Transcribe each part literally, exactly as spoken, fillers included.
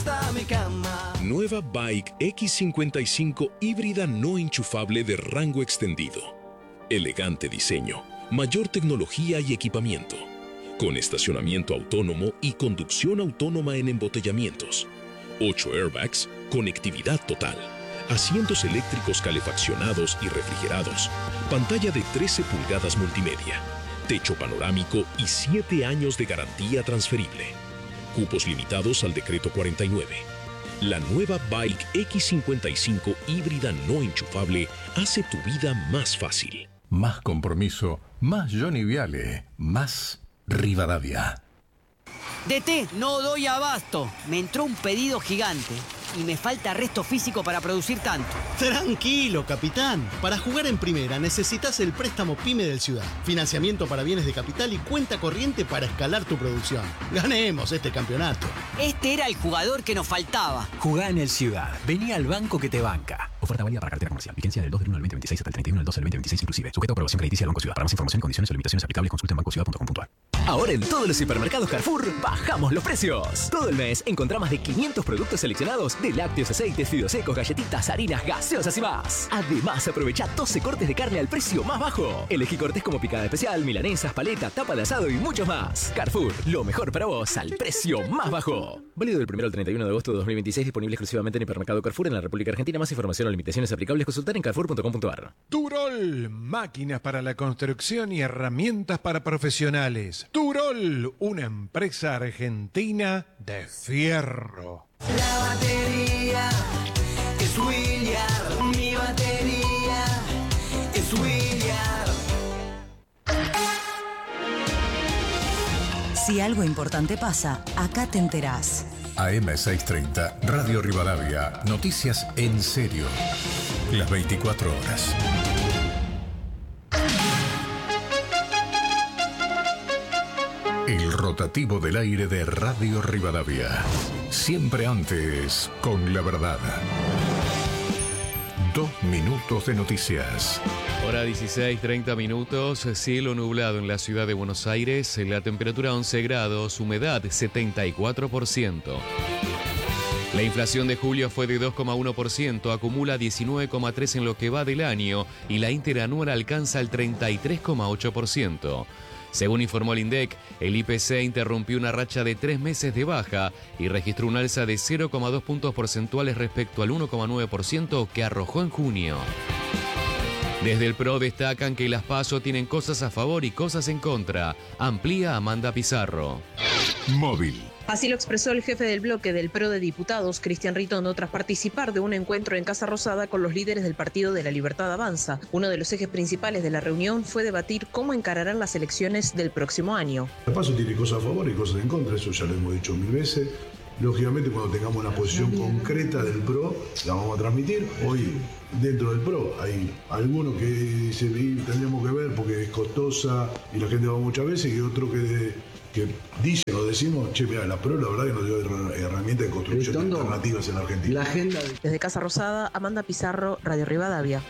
hasta mi cama. Nueva Bike X cincuenta y cinco híbrida no enchufable de rango extendido. Elegante diseño, mayor tecnología y equipamiento. Con estacionamiento autónomo y conducción autónoma en embotellamientos. ocho airbags, conectividad total. Asientos eléctricos calefaccionados y refrigerados. Pantalla de trece pulgadas multimedia. Techo panorámico y siete años de garantía transferible. Cupos limitados al decreto cuarenta y nueve. La nueva Bike X cincuenta y cinco híbrida no enchufable hace tu vida más fácil. Más compromiso, más Johnny Viale, más Rivadavia. D T, no doy abasto. Me entró un pedido gigante y me falta resto físico para producir tanto. Tranquilo, capitán. Para jugar en primera necesitas el préstamo PYME del Ciudad. Financiamiento para bienes de capital y cuenta corriente para escalar tu producción. Ganemos este campeonato. Este era el jugador que nos faltaba. Jugá en el Ciudad. Vení al banco que te banca. Oferta válida para cartera comercial. Vigencia del dos del uno al veinte veintiséis hasta el treinta y uno del doce del veinte veintiséis inclusive. Sujeto a aprobación crediticia del Banco Ciudad. Para más información, condiciones o limitaciones aplicables, consulta en banco ciudad punto com punto a r. Ahora en todos los supermercados Carrefour bajamos los precios. Todo el mes encontrá más de quinientos productos seleccionados de lácteos, aceites, fideos secos, galletitas, harinas, gaseosas y más. Además, aprovecha doce cortes de carne al precio más bajo. Elegí cortes como picada especial, milanesas, paleta, tapa de asado y muchos más. Carrefour, lo mejor para vos al precio más bajo. Válido del primero al treinta y uno de agosto de dos mil veintiséis, disponible exclusivamente en hipermercado Carrefour en la República Argentina. Más información o limitaciones aplicables, consultar en carrefour punto com punto a r. Turol, máquinas para la construcción y herramientas para profesionales. Turol, una empresa argentina de fierro. La batería es William, mi batería es William. Si algo importante pasa, acá te enterás. A M seiscientos treinta, Radio Rivadavia, noticias en serio. Las veinticuatro horas. El rotativo del aire de Radio Rivadavia. Siempre antes, con la verdad. Dos minutos de noticias. Hora dieciséis, treinta minutos, cielo nublado en la ciudad de Buenos Aires, la temperatura once grados, humedad setenta y cuatro por ciento. La inflación de julio fue de dos coma uno por ciento, acumula diecinueve coma tres por ciento en lo que va del año y la interanual alcanza el treinta y tres coma ocho por ciento. Según informó el INDEC, el I P C interrumpió una racha de tres meses de baja y registró un alza de cero coma dos puntos porcentuales respecto al uno coma nueve por ciento que arrojó en junio. Desde el P R O destacan que las PASO tienen cosas a favor y cosas en contra. Amplía Amanda Pizarro. Móvil. Así lo expresó el jefe del bloque del P R O de Diputados, Cristian Ritondo, tras participar de un encuentro en Casa Rosada con los líderes del Partido de la Libertad Avanza. Uno de los ejes principales de la reunión fue debatir cómo encararán las elecciones del próximo año. La PASO tiene cosas a favor y cosas en contra, eso ya lo hemos dicho mil veces. Lógicamente, cuando tengamos una posición concreta del P R O, la vamos a transmitir. Hoy, dentro del P R O, hay algunos que dicen que tendríamos que ver porque es costosa y la gente va muchas veces, y otro que, que dicen o decimos, che, mira, la P R O la verdad que nos dio herramientas de construcción alternativas en la Argentina. La agenda. Desde Casa Rosada, Amanda Pizarro, Radio Rivadavia.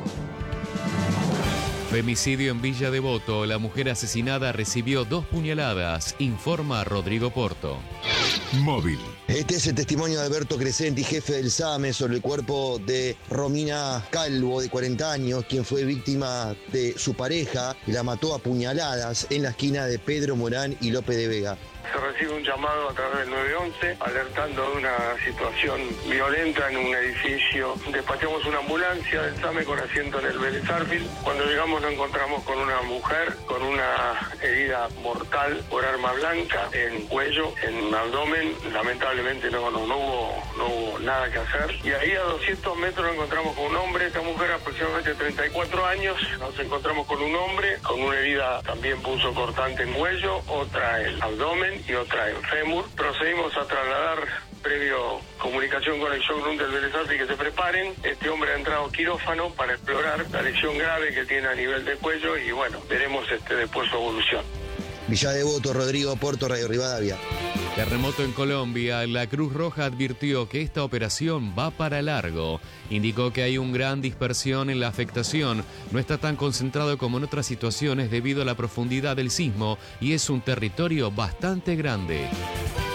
Femicidio en Villa Devoto. La mujer asesinada recibió dos puñaladas, informa Rodrigo Porto. Móvil. Este es el testimonio de Alberto Crescenti, jefe del SAME, sobre el cuerpo de Romina Calvo, de cuarenta años, quien fue víctima de su pareja y la mató a puñaladas en la esquina de Pedro Morán y López de Vega. Se recibe un llamado a través del nueve once alertando de una situación violenta en un edificio. Despachamos una ambulancia del SAME con asiento en el Vélez Arfield. Cuando llegamos nos encontramos con una mujer con una herida mortal por arma blanca en cuello, en abdomen. Lamentablemente no, no, no, hubo, no hubo nada que hacer. Y ahí a doscientos metros nos encontramos con un hombre. Esta mujer aproximadamente treinta y cuatro años. Nos encontramos con un hombre con una herida también punzo cortante en cuello, otra en abdomen y otra en fémur. Procedimos a trasladar, previo comunicación con el showroom del Vélez Arfield, que se preparen. Este hombre ha entrado quirófano para explorar la lesión grave que tiene a nivel de cuello y bueno, veremos este después su evolución. Villa Devoto, Rodrigo Porto, Radio Rivadavia. Terremoto en Colombia. La Cruz Roja advirtió que esta operación va para largo. Indicó que hay una gran dispersión en la afectación. No está tan concentrado como en otras situaciones debido a la profundidad del sismo y es un territorio bastante grande.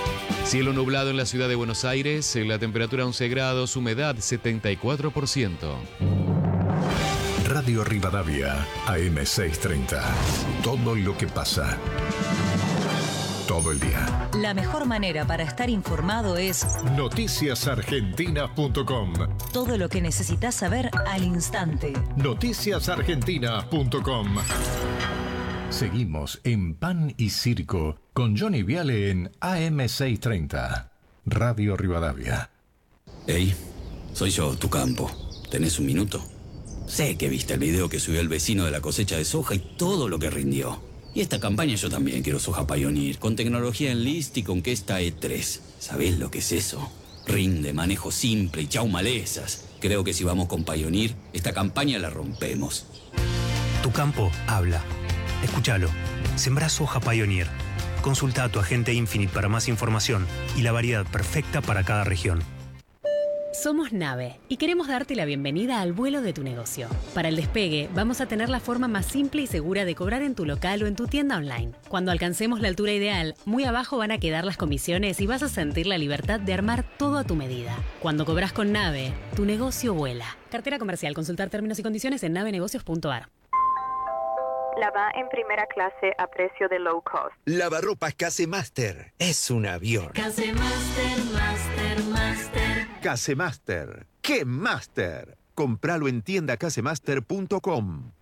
Cielo nublado en la ciudad de Buenos Aires, la temperatura once grados, humedad setenta y cuatro por ciento. Radio Rivadavia, A M seiscientos treinta. Todo lo que pasa. Todo el día. La mejor manera para estar informado es noticias argentinas punto com. todo lo que necesitas saber al instante. noticias argentinas punto com. Seguimos en Pan y Circo con Johnny Viale en A M seiscientos treinta. Radio Rivadavia. Hey, soy yo, tu campo. ¿Tenés un minuto? Sé que viste el video que subió el vecino de la cosecha de soja y todo lo que rindió. Y esta campaña yo también quiero soja Pioneer, con tecnología Enlist y con Kesta E tres. ¿Sabés lo que es eso? Rinde, manejo simple y chau malezas. Creo que si vamos con Pioneer, esta campaña la rompemos. Tu campo habla. Escúchalo. Sembrá soja Pioneer. Consulta a tu agente Infinite para más información y la variedad perfecta para cada región. Somos Nave y queremos darte la bienvenida al vuelo de tu negocio. Para el despegue, vamos a tener la forma más simple y segura de cobrar en tu local o en tu tienda online. Cuando alcancemos la altura ideal, muy abajo van a quedar las comisiones y vas a sentir la libertad de armar todo a tu medida. Cuando cobras con Nave, tu negocio vuela. Cartera comercial. Consultar términos y condiciones en navenegocios punto a r. La va en primera clase a precio de low cost. Lavarropas Casemaster. Es un avión. Casemaster, Master, Master. Casemaster. ¡Qué Master! Compralo en tienda casemaster punto com.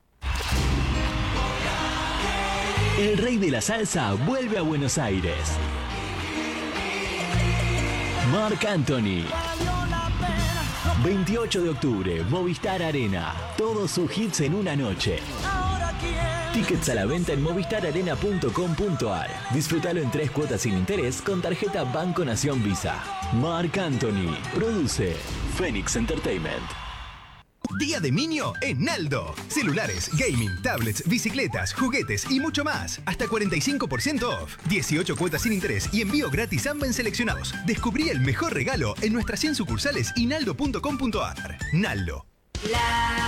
El rey de la salsa vuelve a Buenos Aires. Marc Anthony. veintiocho de octubre, Movistar Arena. Todos sus hits en una noche. Tickets a la venta en movistar arena punto com punto a r. Disfrútalo en tres cuotas sin interés con tarjeta Banco Nación Visa. Marc Anthony. Produce Phoenix Entertainment. Día de Minio en Naldo. Celulares, gaming, tablets, bicicletas, juguetes y mucho más. Hasta cuarenta y cinco por ciento off. dieciocho cuotas sin interés y envío gratis a ambas seleccionados. Descubrí el mejor regalo en nuestras cien sucursales y naldo punto com punto a r. Naldo. La